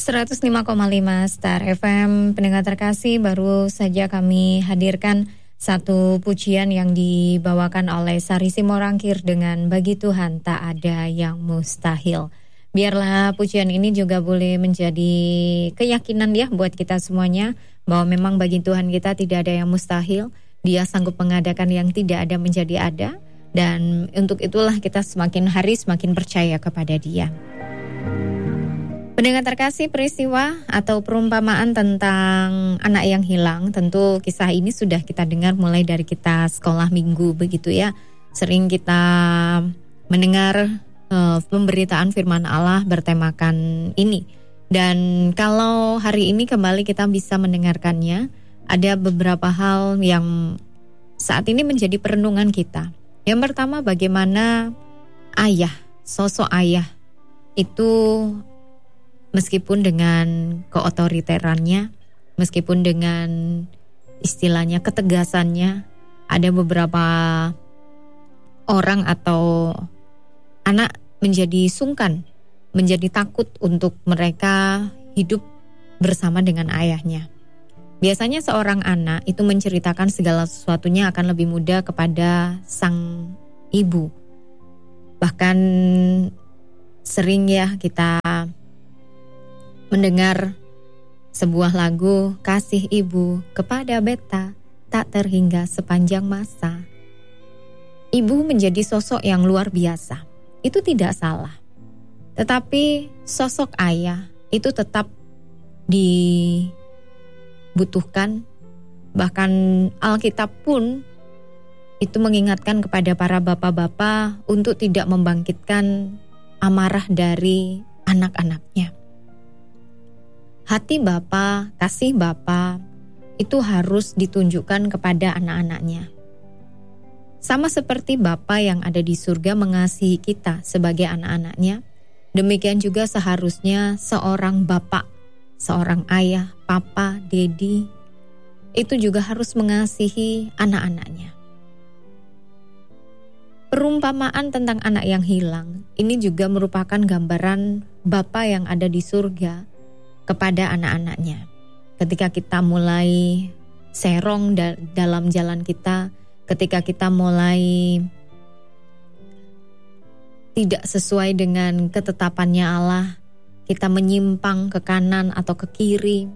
105,5 Star FM. Pendengar terkasih, baru saja kami hadirkan satu pujian yang dibawakan oleh Sari Simorangkir dengan Bagi Tuhan Tak Ada Yang Mustahil. Biarlah pujian ini juga boleh menjadi keyakinan ya buat kita semuanya, bahwa memang bagi Tuhan kita tidak ada yang mustahil. Dia sanggup mengadakan yang tidak ada menjadi ada. Dan untuk itulah kita semakin hari semakin percaya kepada Dia. Pendengar terkasih, peristiwa atau perumpamaan tentang anak yang hilang, tentu kisah ini sudah kita dengar mulai dari kita sekolah minggu begitu ya. Sering kita mendengar pemberitaan firman Allah bertemakan ini. Dan kalau hari ini kembali kita bisa mendengarkannya, ada beberapa hal yang saat ini menjadi perenungan kita. Yang pertama, bagaimana ayah, sosok ayah itu meskipun dengan keotoriterannya, meskipun dengan istilahnya ketegasannya, ada beberapa orang atau anak menjadi sungkan, menjadi takut untuk mereka hidup bersama dengan ayahnya. Biasanya seorang anak itu menceritakan segala sesuatunya akan lebih mudah kepada sang ibu. Bahkan sering ya kita mendengar sebuah lagu, kasih ibu kepada beta tak terhingga sepanjang masa. Ibu menjadi sosok yang luar biasa. Itu tidak salah. Tetapi sosok ayah itu tetap dibutuhkan. Bahkan Alkitab pun itu mengingatkan kepada para bapak-bapak untuk tidak membangkitkan amarah dari anak-anaknya. Hati bapa, kasih bapa itu harus ditunjukkan kepada anak-anaknya. Sama seperti Bapa yang ada di surga mengasihi kita sebagai anak-anaknya, demikian juga seharusnya seorang bapak, seorang ayah, papa, dedi, itu juga harus mengasihi anak-anaknya. Perumpamaan tentang anak yang hilang, ini juga merupakan gambaran Bapa yang ada di surga kepada anak-anaknya. Ketika kita mulai serong dalam jalan kita, ketika kita mulai tidak sesuai dengan ketetapannya Allah, kita menyimpang ke kanan atau ke kiri,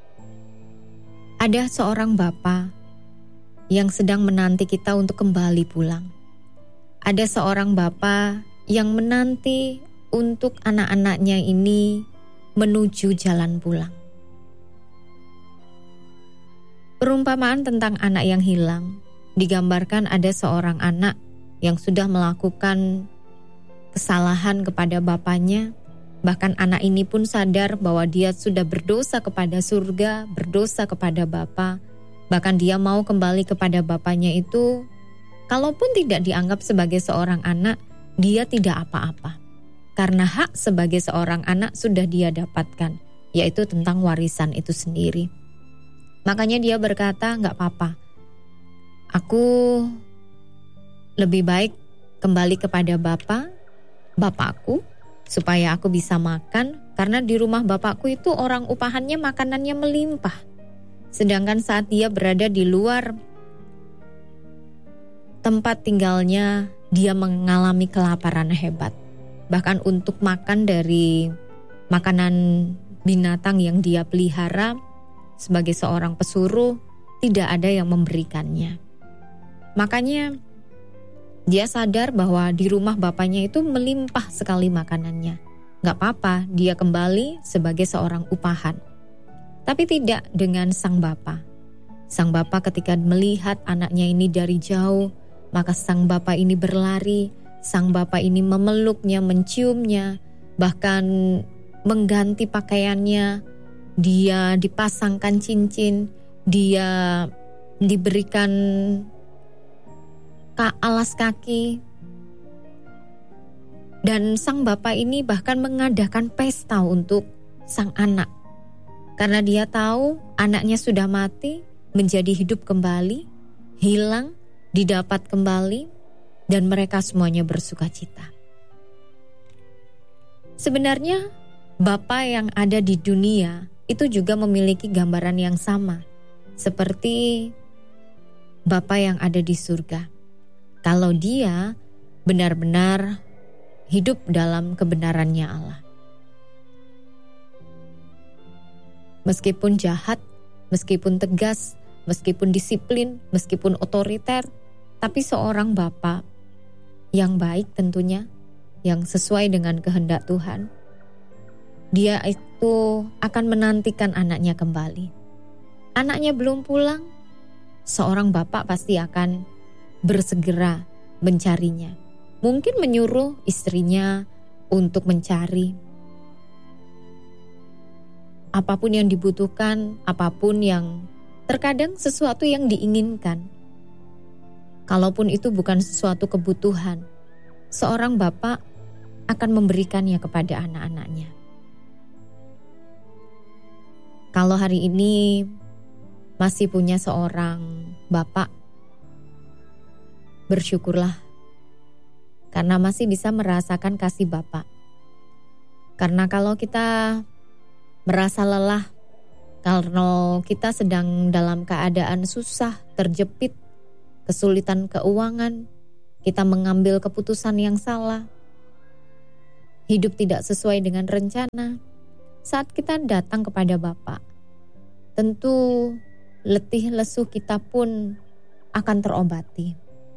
ada seorang bapa yang sedang menanti kita untuk kembali pulang. Ada seorang bapa yang menanti untuk anak-anaknya ini menuju jalan pulang. Perumpamaan tentang anak yang hilang digambarkan ada seorang anak yang sudah melakukan kesalahan kepada bapaknya. Bahkan anak ini pun sadar bahwa dia sudah berdosa kepada surga, berdosa kepada Bapa. Bahkan dia mau kembali kepada bapaknya itu. Kalaupun tidak dianggap sebagai seorang anak, dia tidak apa-apa. Karena hak sebagai seorang anak sudah dia dapatkan, yaitu tentang warisan itu sendiri. Makanya dia berkata, gak apa-apa. Aku lebih baik kembali kepada bapakku, supaya aku bisa makan. Karena di rumah bapakku itu orang upahannya makanannya melimpah. Sedangkan saat dia berada di luar tempat tinggalnya, dia mengalami kelaparan hebat. Bahkan untuk makan dari makanan binatang yang dia pelihara sebagai seorang pesuruh, tidak ada yang memberikannya. Makanya dia sadar bahwa di rumah bapaknya itu melimpah sekali makanannya. Gak apa-apa, dia kembali sebagai seorang upahan. Tapi tidak dengan sang bapa. Sang bapa ketika melihat anaknya ini dari jauh, maka sang bapa ini berlari, sang bapa ini memeluknya, menciumnya, bahkan mengganti pakaiannya, dia dipasangkan cincin, dia diberikan alas kaki. Dan sang bapa ini bahkan mengadakan pesta untuk sang anak. Karena dia tahu anaknya sudah mati, menjadi hidup kembali, hilang, didapat kembali, dan mereka semuanya bersuka cita. Sebenarnya Bapa yang ada di dunia itu juga memiliki gambaran yang sama seperti Bapa yang ada di surga. Kalau dia benar-benar hidup dalam kebenarannya Allah. Meskipun jahat, meskipun tegas, meskipun disiplin, meskipun otoriter, tapi seorang Bapa yang baik tentunya, yang sesuai dengan kehendak Tuhan, dia itu akan menantikan anaknya kembali. Anaknya belum pulang, seorang bapak pasti akan bersegera mencarinya. Mungkin menyuruh istrinya untuk mencari. Apapun yang dibutuhkan, apapun yang terkadang sesuatu yang diinginkan. Kalaupun itu bukan sesuatu kebutuhan, seorang bapak akan memberikannya kepada anak-anaknya. Kalau hari ini masih punya seorang bapak, bersyukurlah karena masih bisa merasakan kasih bapak. Karena kalau kita merasa lelah, kalau kita sedang dalam keadaan susah, terjepit, kesulitan keuangan, kita mengambil keputusan yang salah, hidup tidak sesuai dengan rencana, saat kita datang kepada Bapa, tentu letih lesu kita pun akan terobati.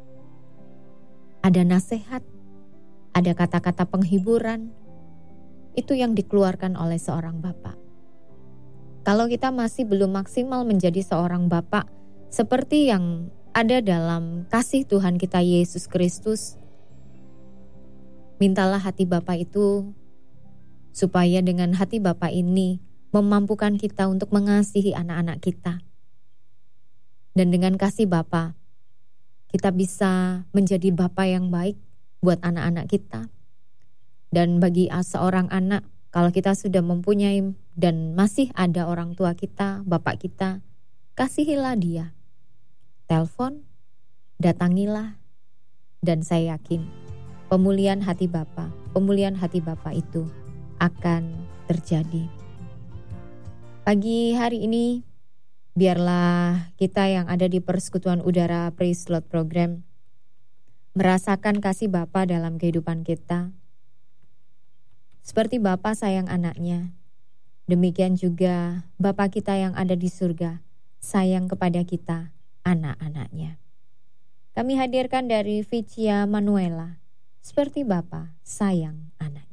Ada nasihat, ada kata-kata penghiburan, itu yang dikeluarkan oleh seorang Bapa. Kalau kita masih belum maksimal menjadi seorang Bapa seperti yang ada dalam kasih Tuhan kita Yesus Kristus, mintalah hati Bapa itu supaya dengan hati Bapa ini memampukan kita untuk mengasihi anak-anak kita. Dan dengan kasih Bapa, kita bisa menjadi Bapa yang baik buat anak-anak kita. Dan bagi seorang anak, kalau kita sudah mempunyai dan masih ada orang tua kita, bapak kita, kasihilah dia. Telepon, datangilah, dan saya yakin pemulihan hati Bapa itu akan terjadi. Pagi hari ini, biarlah kita yang ada di Persekutuan Udara Praise Lord Program merasakan kasih Bapa dalam kehidupan kita. Seperti Bapa sayang anaknya, demikian juga Bapa kita yang ada di surga sayang kepada kita, anak-anaknya. Kami hadirkan dari Vicia Manuela, seperti Bapa sayang anak.